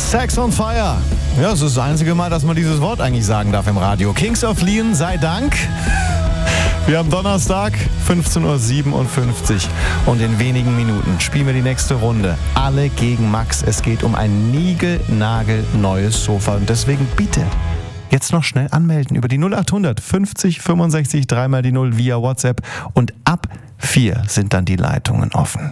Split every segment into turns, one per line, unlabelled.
Sex on Fire. Ja, es ist das einzige Mal, dass man dieses Wort eigentlich sagen darf im Radio. Kings of Leon, sei Dank. Wir haben Donnerstag, 15.57 Uhr und in wenigen Minuten spielen wir die nächste Runde. Alle gegen Max. Es geht um ein niegelnagelneues Sofa und deswegen bitte jetzt noch schnell anmelden über die 0800 50 65 3 die 0 via WhatsApp und ab 4 sind dann die Leitungen offen.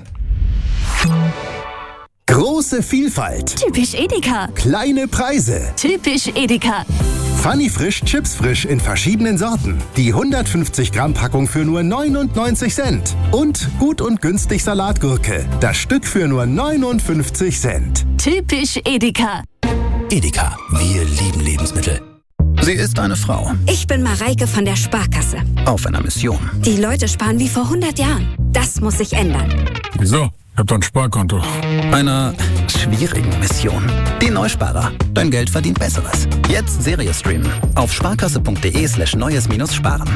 Große Vielfalt.
Typisch Edeka.
Kleine Preise.
Typisch Edeka.
Funny Frisch, Chips frisch in verschiedenen Sorten. Die 150 Gramm Packung für nur 99 Cent. Und gut und günstig Salatgurke. Das Stück für nur 59 Cent.
Typisch Edeka.
Edeka, wir lieben Lebensmittel. Sie ist eine Frau.
Ich bin Mareike von der Sparkasse.
Auf einer Mission.
Die Leute sparen wie vor 100 Jahren. Das muss sich ändern.
Wieso? Ich hab doch ein Sparkonto.
Einer schwierigen Mission. Die Neusparer. Dein Geld verdient Besseres. Jetzt Serie streamen. Auf sparkasse.de/neues-sparen.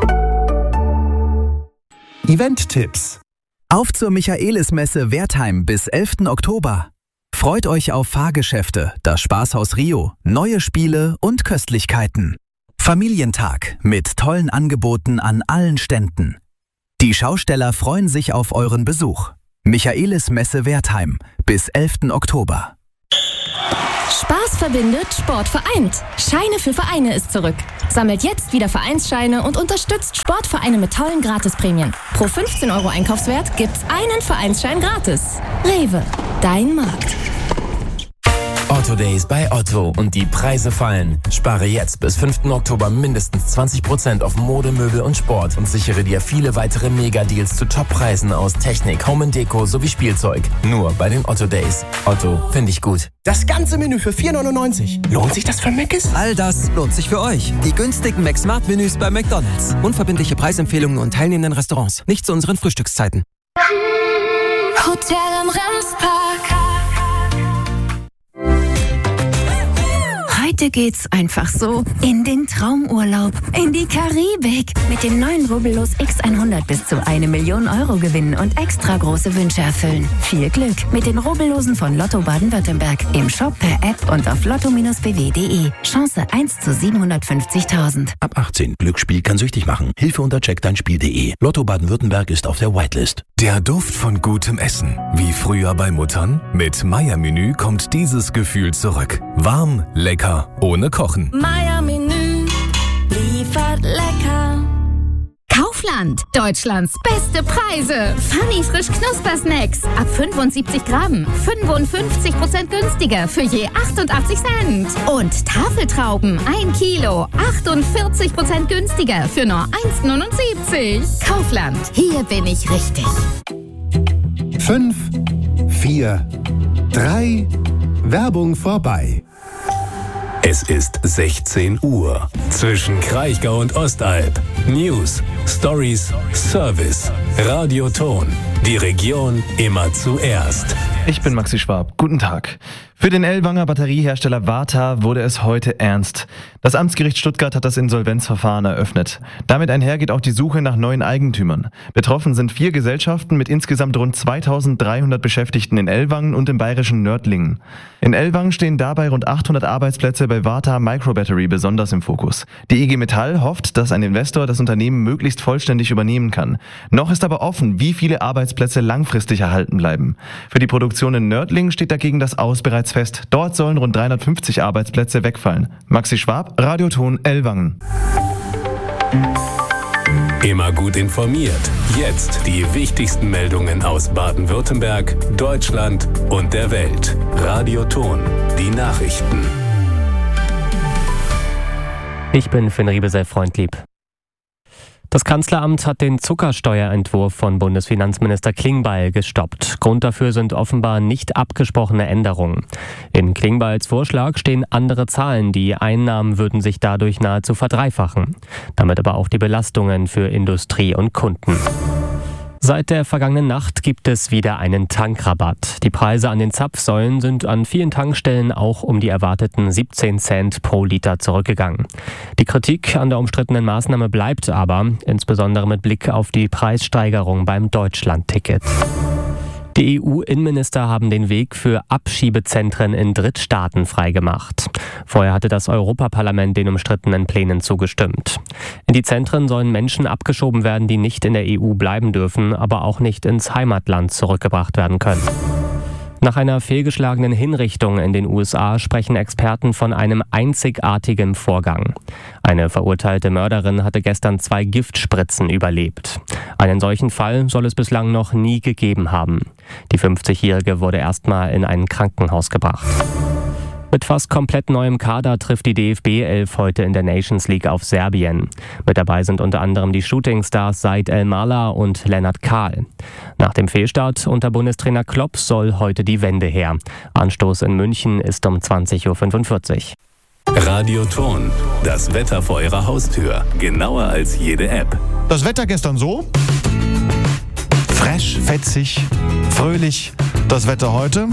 Event-Tipps.
Auf zur Michaelismesse Wertheim bis 11. Oktober. Freut euch auf Fahrgeschäfte, das Spaßhaus Rio, neue Spiele und Köstlichkeiten. Familientag mit tollen Angeboten an allen Ständen. Die Schausteller freuen sich auf euren Besuch. Michaelismesse Wertheim bis 11. Oktober.
Spaß verbindet, Sport vereint. Scheine für Vereine ist zurück. Sammelt jetzt wieder Vereinsscheine und unterstützt Sportvereine mit tollen Gratisprämien. Pro 15 € Einkaufswert gibt's einen Vereinsschein gratis. Rewe, dein Markt.
Otto Days bei Otto und die Preise fallen. Spare jetzt bis 5. Oktober mindestens 20% auf Mode, Möbel und Sport und sichere dir viele weitere Mega-Deals zu Top-Preisen aus Technik, Home & Deko sowie Spielzeug. Nur bei den Otto Days. Otto, finde ich gut.
Das ganze Menü für 4,99 €. Lohnt sich das für Mc's?
All das lohnt sich für euch. Die günstigen McSmart-Menüs bei McDonald's. Unverbindliche Preisempfehlungen und teilnehmenden Restaurants. Nicht zu unseren Frühstückszeiten.
Hotel im Remspark.
Heute geht's einfach so in den Traumurlaub, in die Karibik. Mit dem neuen Rubbellos X100 bis zu 1 Million € gewinnen und extra große Wünsche erfüllen. Viel Glück mit den Rubbellosen von Lotto Baden-Württemberg. Im Shop, per App und auf lotto-bw.de. Chance 1 zu 750.000.
Ab 18. Glücksspiel kann süchtig machen. Hilfe unter checkdeinspiel.de. Lotto Baden-Württemberg ist auf der Whitelist.
Der Duft von gutem Essen. Wie früher bei Muttern? Mit Meier-Menü kommt dieses Gefühl zurück. Warm, lecker, ohne Kochen.
Meier-Menü liefert lecker.
Kaufland, Deutschlands beste Preise. Funny Frisch Knuspersnacks. Ab 75 Gramm. 55% günstiger für je 88 Cent. Und Tafeltrauben 1 Kilo. 48% günstiger für nur 1,79. Kaufland, hier bin ich richtig.
5, 4, 3, Werbung vorbei.
Es ist 16 Uhr. Zwischen Kraichgau und Ostalb. News, Stories, Service. Radioton. Die Region immer zuerst.
Ich bin Maxi Schwab. Guten Tag. Für den Ellwanger Batteriehersteller Varta wurde es heute ernst. Das Amtsgericht Stuttgart hat das Insolvenzverfahren eröffnet. Damit einhergeht auch die Suche nach neuen Eigentümern. Betroffen sind 4 Gesellschaften mit insgesamt rund 2300 Beschäftigten in Ellwangen und im bayerischen Nördlingen. In Ellwangen stehen dabei rund 800 Arbeitsplätze bei Varta Microbattery besonders im Fokus. Die IG Metall hofft, dass ein Investor das Unternehmen möglichst vollständig übernehmen kann. Noch ist aber offen, wie viele Arbeitsplätze langfristig erhalten bleiben. Für die Produktion in Nördlingen steht dagegen das Aus bereits fest. Dort sollen rund 350 Arbeitsplätze wegfallen. Maxi Schwab, Radioton Ellwangen.
Immer gut informiert. Jetzt die wichtigsten Meldungen aus Baden-Württemberg, Deutschland und der Welt. Radioton, die Nachrichten.
Ich bin Finn Riebesell, Freundlieb. Das Kanzleramt hat den Zuckersteuerentwurf von Bundesfinanzminister Klingbeil gestoppt. Grund dafür sind offenbar nicht abgesprochene Änderungen. In Klingbeils Vorschlag stehen andere Zahlen. Die Einnahmen würden sich dadurch nahezu verdreifachen. Damit aber auch die Belastungen für Industrie und Kunden. Seit der vergangenen Nacht gibt es wieder einen Tankrabatt. Die Preise an den Zapfsäulen sind an vielen Tankstellen auch um die erwarteten 17 Cent pro Liter zurückgegangen. Die Kritik an der umstrittenen Maßnahme bleibt aber, insbesondere mit Blick auf die Preissteigerung beim Deutschland-Ticket. Die EU-Innenminister haben den Weg für Abschiebezentren in Drittstaaten freigemacht. Vorher hatte das Europaparlament den umstrittenen Plänen zugestimmt. In die Zentren sollen Menschen abgeschoben werden, die nicht in der EU bleiben dürfen, aber auch nicht ins Heimatland zurückgebracht werden können. Nach einer fehlgeschlagenen Hinrichtung in den USA sprechen Experten von einem einzigartigen Vorgang. Eine verurteilte Mörderin hatte gestern 2 Giftspritzen überlebt. Einen solchen Fall soll es bislang noch nie gegeben haben. Die 50-Jährige wurde erstmal in ein Krankenhaus gebracht. Mit fast komplett neuem Kader trifft die DFB-11 heute in der Nations League auf Serbien. Mit dabei sind unter anderem die Shootingstars Said El-Mala und Lennart Kahl. Nach dem Fehlstart unter Bundestrainer Klopp soll heute die Wende her. Anstoß in München ist um 20.45 Uhr.
Radioton, das Wetter vor Ihrer Haustür. Genauer als jede App.
Das Wetter gestern so? Fresh, fetzig, fröhlich. Das Wetter heute?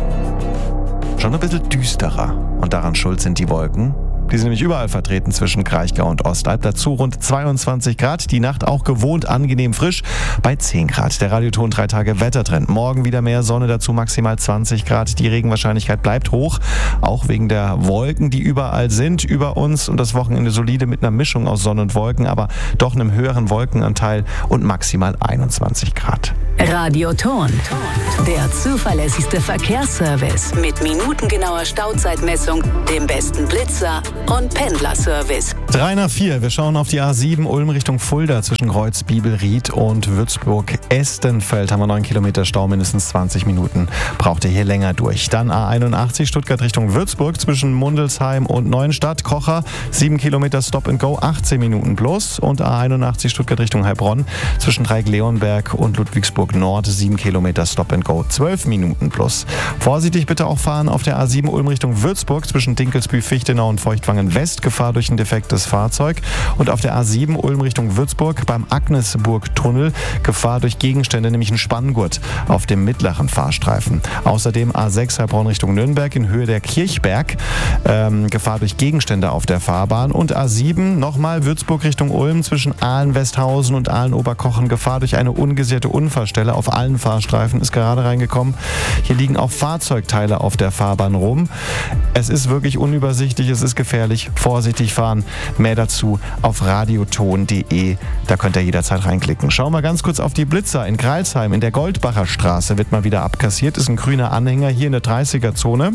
Schon ein bisschen düsterer. Und daran schuld sind die Wolken. Die sind nämlich überall vertreten zwischen Kraichgau und Ostalb. Dazu rund 22 Grad. Die Nacht auch gewohnt angenehm frisch bei 10 Grad. Der Radioton 3 Tage Wettertrend. Morgen wieder mehr Sonne, dazu maximal 20 Grad. Die Regenwahrscheinlichkeit bleibt hoch. Auch wegen der Wolken, die überall sind über uns. Und das Wochenende solide mit einer Mischung aus Sonne und Wolken, aber doch einem höheren Wolkenanteil und maximal 21 Grad.
Radioton, der zuverlässigste Verkehrsservice mit minutengenauer Stauzeitmessung, dem besten Blitzer und Pendlerservice.
3 nach 4. Wir schauen auf die A7 Ulm Richtung Fulda zwischen Kreuz, Biebelried und Würzburg-Estenfeld. Haben wir 9 Kilometer Stau, mindestens 20 Minuten. Braucht ihr hier länger durch. Dann A81 Stuttgart Richtung Würzburg zwischen Mundelsheim und Neuenstadt. Kocher 7 Kilometer Stop and Go, 18 Minuten plus. Und A81 Stuttgart Richtung Heilbronn zwischen Dreieck-Leonberg und Ludwigsburg Nord 7 Kilometer Stop and Go, 12 Minuten plus. Vorsichtig bitte auch fahren auf der A7 Ulm Richtung Würzburg zwischen Dinkelsbühl, Fichtenau und Feuchtwangen West. Gefahr durch ein defektes Fahrzeug. Und auf der A7 Ulm Richtung Würzburg beim Agnesburg-Tunnel Gefahr durch Gegenstände, nämlich ein Spanngurt auf dem mittleren Fahrstreifen. Außerdem A6 Heilbronn Richtung Nürnberg in Höhe der Kirchberg. Gefahr durch Gegenstände auf der Fahrbahn. Und A7 nochmal Würzburg Richtung Ulm zwischen Aalen-Westhausen und Aalen-Oberkochen. Gefahr durch eine ungesicherte Unfallstelle auf allen Fahrstreifen ist gerade reingekommen. Hier liegen auch Fahrzeugteile auf der Fahrbahn rum. Es ist wirklich unübersichtlich, es ist gefährlich. Vorsichtig fahren. Mehr dazu auf radioton.de. Da könnt ihr jederzeit reinklicken. Schauen wir ganz kurz auf die Blitzer. In Greilsheim in der Goldbacher Straße wird mal wieder abkassiert. Ist ein grüner Anhänger hier in der 30er-Zone.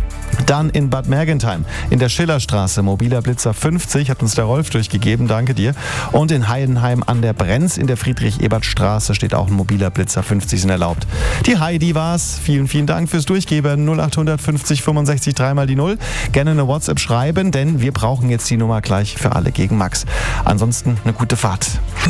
Dann in Bad Mergentheim in der Schillerstraße, mobiler Blitzer 50, hat uns der Rolf durchgegeben, danke dir. Und in Heidenheim an der Brenz in der Friedrich-Ebert-Straße steht auch ein mobiler Blitzer 50 sind erlaubt. Die Heidi war's. Vielen, vielen Dank fürs Durchgeben. 0800 50 65 3 mal die 0. Gerne eine WhatsApp schreiben, denn wir brauchen jetzt die Nummer gleich für alle gegen Max. Ansonsten eine gute Fahrt.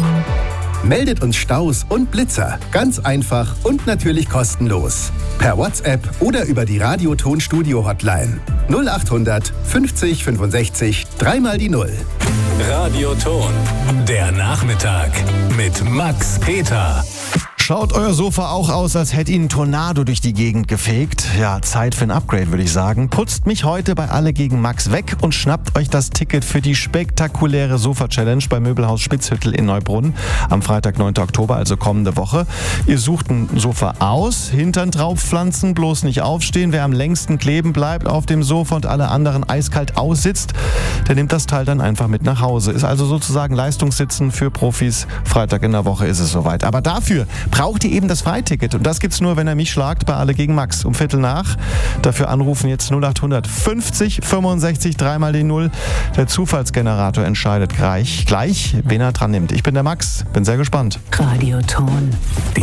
Meldet uns Staus und Blitzer. Ganz einfach und natürlich kostenlos. Per WhatsApp oder über die Radioton-Studio-Hotline. 0800 50 65 3 mal die 0.
Radioton, der Nachmittag mit Max Peter.
Schaut euer Sofa auch aus, als hätte ihn ein Tornado durch die Gegend gefegt? Ja, Zeit für ein Upgrade, würde ich sagen. Putzt mich heute bei Alle gegen Max weg und schnappt euch das Ticket für die spektakuläre Sofa-Challenge bei Möbelhaus Spitzhüttel in Neubrunn am Freitag, 9. Oktober, also kommende Woche. Ihr sucht ein Sofa aus, Hintern draufpflanzen, bloß nicht aufstehen. Wer am längsten kleben bleibt auf dem Sofa und alle anderen eiskalt aussitzt, der nimmt das Teil dann einfach mit nach Hause. Ist also sozusagen Leistungssitzen für Profis. Freitag in der Woche ist es soweit. Aber dafür braucht ihr eben das Freiticket. Und das gibt's nur, wenn ihr mich schlagt bei Alle gegen Max um 7:15. Dafür anrufen jetzt 0800 50 65 3 mal die 0. Der Zufallsgenerator entscheidet gleich, wen er dran nimmt. Ich bin der Max, bin sehr gespannt.
Radioton.